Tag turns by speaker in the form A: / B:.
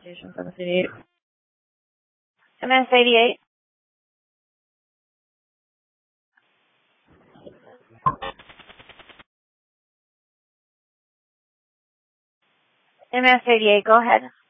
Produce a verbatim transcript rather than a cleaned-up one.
A: Station seven eighty-eight. M S eighty-eight. M S eighty-eight, go ahead.